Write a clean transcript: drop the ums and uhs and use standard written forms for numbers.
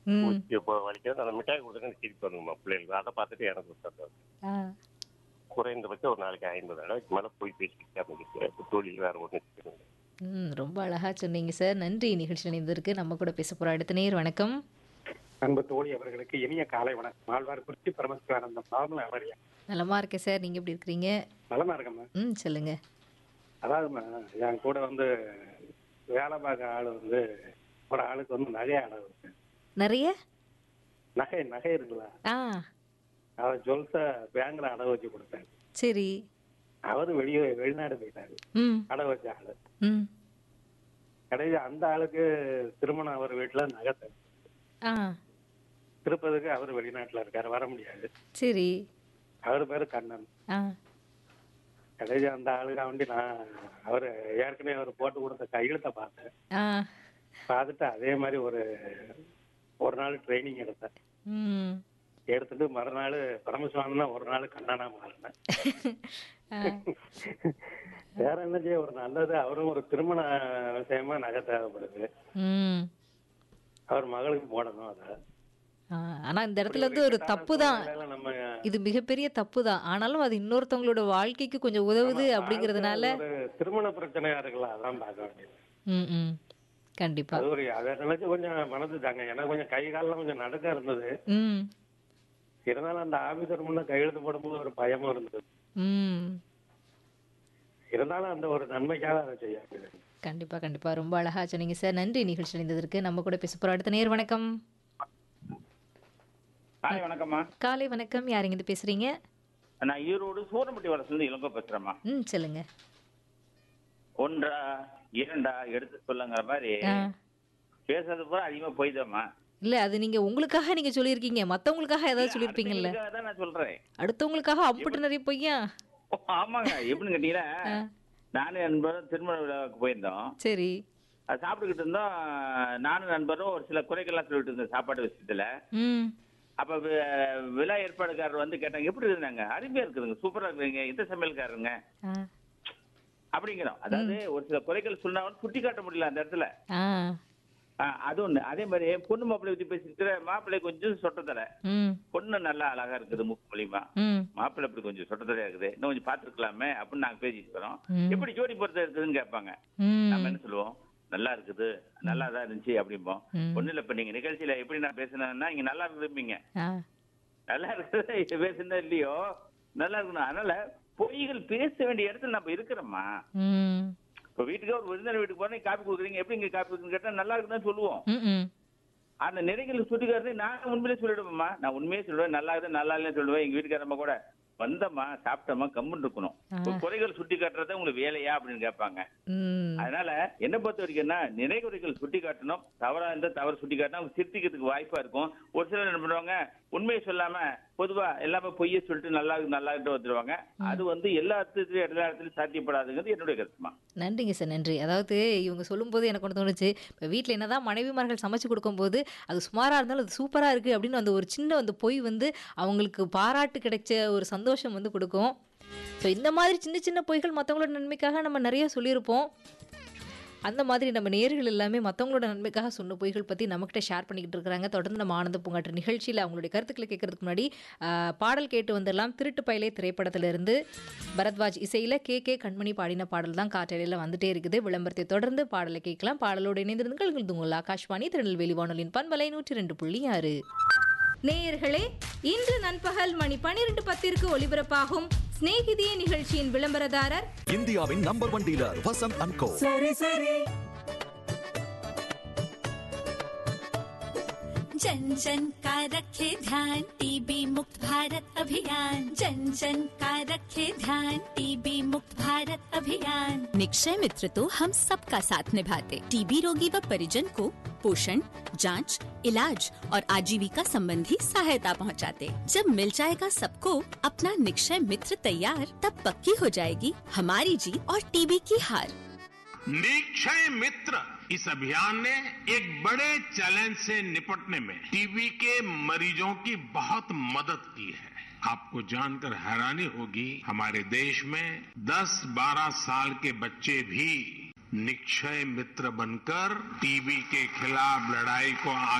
ம். இப்போ வலிக்கிறது அந்த மிட்டாய் கொடுத்துட்டு சிரிப்பு வந்துங்கம்மா பிள்ளைகளுக்கு. அதை பார்த்துட்டு எனக்கு சந்தோஷம். ஆ. குறைந்தபட்சம் ஒரு நாளைக்கு 50 தடவைக்கு மேல போய் பேசிக்கிட்டு தொழில் வேற ஒண்ணு செய்யணும். ரொம்ப அழகா சொன்னீங்க சார். நன்றி நிகழ்ச்சியில் இணைந்ததற்கு. நம்ம கூட பேச போற அடுத்த நேயர் வணக்கம். அன்பு தோழி அவர்களுக்கு இனிய காலை வணக்கம். ஆழ்வார்குறிச்சி பரமசிவானந்தம் நார்மல் அவரியா. நலமா இருக்கேன் சார். நீங்க எப்படி இருக்கிறீங்க? நலமா இருக்கம்மா. சொல்லுங்க. அதாவதுமா, என் கூட வந்து வேலை பார்க்க ஆளு வந்து ஒரு ஆளுக்கு வந்து நகை அடகு இருக்கு. நிறைய நகை நகை இருக்குல்ல, ஆ அதை ஜுவல்ஸ பேங்க்ல அடகு வச்சு கொடுத்தேன். சரி. அவரு வெளிநாடு போயிட்டாரு. ம் அடகு வச்ச ஆளு. ம் கடைசி அந்த ஆளுக்கு திருமணம் அவர் வீட்டுல நகை ஆ திருப்பதுக்கு அவர் வெளிநாட்டுல இருக்காரு, வர முடியாது. சரி. அவர் பேரு கண்ணன். ஆ கடைசி அந்த ஆளுக்கு வண்டி நான் அவரு ஏற்கனவே அவர் போட்டு கொடுத்த கையெழுத்தை பார்த்தேன். ஆ பார்த்துட்டு அதே மாதிரி ஒரு நாள் ட்ரைனிங் எடுத்தேன். ம் எடுத்துட்டு மறுநாள் பரமசிவானந்தா, ஒரு நாள் கண்ணனா மாறினேன். ஆ. வேற என்ன செய்ய, ஒரு நல்லது. அவரும் ஒரு திருமண விஷயமா நகை தேவைப்படுது, ம் அவர் மகளுக்கு போடணும். அதை ஆனா இந்த இடத்துல வந்து ஒரு தப்பு தான். நம்ம இது மிகப்பெரிய தப்பு தான். ஆனாலும் அது இன்னொருத்தவங்களோட வாழ்க்கைக்கு கொஞ்சம் உதவுது அப்படிங்கறதுனால ஒரு திருமண பிரச்சனையா இருக்கலாம், அதான் பார்க்க வேண்டியது. ம் கண்டிப்பா. அது அதை நினைச்சு கொஞ்சம் மனது தாங்க. எனக்கு கொஞ்சம் கை காலெல்லாம் கொஞ்சம் நடுக்க இருந்தது. ம் இருந்தாலும் அந்த ஆபீசர் முன்ன கையெழுத்து போடும்போது ஒரு பயமும் இருந்தது. ம் இருந்தாலும் அந்த ஒரு நன்மைக்காக அதை செய்ய வேண்டியது. கண்டிப்பா கண்டிப்பா. ரொம்ப அழகா சொன்னீங்க சார். நன்றி நிகழ்ச்சி அடைந்ததற்கு. நம்ம கூட பேச போற அடுத்த நேயர் வணக்கம். ஹாய், வணக்கம்மா. காலை வணக்கம். யார் இருந்து பேசுறீங்க? நான் ஈரோடு சூரம்பட்டி வளர்ச்சிலிருந்து இளங்கோ பேசுறேம்மா. சொல்லுங்க. ஒன்றா இரண்டா எடுத்து சொல்லுங்கிற மாதிரி ஆ. பேசுறது பூரா அதிகமா போய்தாம்மா. இல்ல, அது நீங்க உங்களுக்காக நீங்க சொல்லியிருக்கீங்க. மத்தவங்களுக்காக ஏதாவது சொல்லியிருப்பீங்கல்ல? தான் நான் சொல்றேன். அடுத்தவங்களுக்காக அம்புட்டு நிறைய பொய்யா? ஓ, ஆமாங்க. எப்படின்னு கேட்டீங்கன்னா, நானும் நண்பரும் திருமண விழாவுக்கு போயிருந்தோம். சரி. அது சாப்பிட்டுக்கிட்டு இருந்தோம். நானும் நண்பரும் ஒரு சில குறைகள்லாம் சொல்லிட்டு இருந்தோம் சாப்பாடு விஷயத்துல. ம் அப்ப விழா ஏற்பாடுக்காரர் வந்து கேட்டாங்க, எப்படி இருந்தாங்க? அருமையா இருக்குதுங்க, சூப்பரா இருக்குதுங்க, இந்த சமையல்காரருங்க ஆ அப்படிங்கிறோம். அதாவது ஒரு சில குறைகள் சொன்னாலும் சுட்டி காட்ட முடியல அந்த இடத்துல. ஆ அது ஒண்ணு. அதே மாதிரி பொண்ணு மாப்பிள்ளை பத்தி பேசிட்டு மாப்பிள்ளை கொஞ்சம் சொட்டத்தலை, ம் பொண்ணு நல்லா அழகா இருக்குது மூக்கு மூலியமா, ம் மாப்பிள்ளை இப்படி கொஞ்சம் சொட்டத்தலையா இருக்குது, இன்னும் கொஞ்சம் பாத்துருக்கலாமே அப்படின்னு நாங்க பேசிட்டு இருக்கிறோம். ம். எப்படி ஜோடி பொறுத்த இருக்குதுன்னு கேட்பாங்க. ம் நம்ம என்ன சொல்லுவோம், நல்லா இருக்குது, நல்லா தான் இருந்துச்சு அப்படிம்போம். ம். ஒண்ணு இல்ல, இப்ப நீங்க நிகழ்ச்சியில எப்படி நான் பேசினேன்னா இங்க நல்லா இருப்பீங்க, ஆ நல்லா இருக்குது பேசுனா இல்லையோ நல்லா இருக்கணும். அதனால பொய்கள் பேச வேண்டிய இடத்துல நம்ம இருக்கிறோம்மா. ம் இப்ப வீட்டுக்கு ஒரு விருந்தினர் வீட்டுக்கு போனா காப்பி கொடுக்குறீங்க, எப்படி இங்க காப்பி கொடுக்குன்னு கேட்டா நல்லா இருக்குன்னு சொல்லுவோம். ம் அந்த நிறைகள் சுட்டிக்காரது நான் உண்மையிலே சொல்லிடுவேம்மா. நான் உண்மையே சொல்லுவேன், நல்லா இருக்குது நல்லா இல்லைன்னு சொல்லுவேன். எங்க வீட்டுக்காரம்மா கூட வந்தம்மா சாப்பிட்டம்மா கம்முன்னு இருக்கணும், குறைகள் சுட்டி காட்டுறத உங்களுக்கு வேலையா அப்படின்னு கேட்பாங்க. ம் அதனால என்ன பொறுத்த வரைக்கும்னா நிறைகுறைகள் சுட்டி காட்டணும். தவறா இருந்தா தவறு சுட்டி காட்டினா அவங்க திருத்திக்கிறதுக்கு வாய்ப்பா இருக்கும். ஒரு சிலர் என்ன பண்ணுவாங்க, உண்மையை சொல்லாம பொதுவா எல்லாமே பொய்ய சொல்லிட்டு நல்லா இருக்கு நல்லா இருக்கு வந்துருவாங்க. அது வந்து எல்லா அர்த்தத்திலும் எல்லா இடத்துலயும் சாத்தியப்படாதுங்கிறது என்னுடைய கருத்துமா. நன்றிங்க சார், நன்றி. அதாவது இவங்க சொல்லும்போது எனக்கு ஒன்று தோணுச்சு. இப்போ வீட்டில் என்னதான் மனைவிமார்கள் சமைச்சு கொடுக்கும்போது அது சுமாராக இருந்தாலும் அது சூப்பராக இருக்குது அப்படின்னு அந்த ஒரு சின்ன அந்த பொய் வந்து அவங்களுக்கு பாராட்டு கிடைச்ச ஒரு சந்தோஷம் வந்து கொடுக்கும். ஸோ இந்த மாதிரி சின்ன சின்ன பொய்கள் மற்றவங்களோட நன்மைக்காக நம்ம நிறைய சொல்லியிருப்போம். அந்த மாதிரி நம்ம நேயர்கள் எல்லாமே மற்றவங்களோட நன்மைக்காக சொன்ன பொய்கள் பற்றி நம்மகிட்ட ஷேர் பண்ணிக்கிட்டு இருக்கிறாங்க. தொடர்ந்து நம்ம ஆனந்த பூங்காற்று நிகழ்ச்சியில் அவங்களுடைய கருத்துக்களை கேட்கறதுக்கு முன்னாடி பாடல் கேட்டு வந்துடலாம். திருட்டு பயலே திரைப்படத்திலிருந்து பரத்வாஜ் இசையில் கே கண்மணி பாடின பாடல் தான் காற்றலையில் வந்துட்டே இருக்குது. விளம்பரத்தை தொடர்ந்து பாடலை கேட்கலாம். பாடலோடு இணைந்திருங்கள். உங்கள் ஆகாஷ்வாணி திருநெல்வேலி வானொலியின் பண்பலை 102.6. நேயர்களே, இன்று நண்பகல் மணி 12:10 ஒலிபரப்பாகும் ஸ்நேகிதியே நிகழ்ச்சியின் விளம்பரதாரர் இந்தியாவின் நம்பர் 1 டீலர் வசந்த் அண்ட் கோ. जन जन का रखे ध्यान, टीबी मुक्त भारत अभियान। जन जन का रखे ध्यान, टीबी मुक्त भारत अभियान। निक्षय मित्र तो हम सबका साथ निभाते। टीबी रोगी व परिजन को पोषण, जांच, इलाज और आजीविका संबंधी सहायता पहुंचाते। जब मिल जाएगा सबको अपना निक्षय मित्र तैयार, तब पक्की हो जाएगी हमारी जीत और टीबी की हार। निक्षय मित्र इस अभियान ने एक बड़े चैलेंज से निपटने में टीबी के मरीजों की बहुत मदद की है। आपको जानकर हैरानी होगी, हमारे देश में 10-12 साल के बच्चे भी निक्षय मित्र बनकर टीबी के खिलाफ लड़ाई को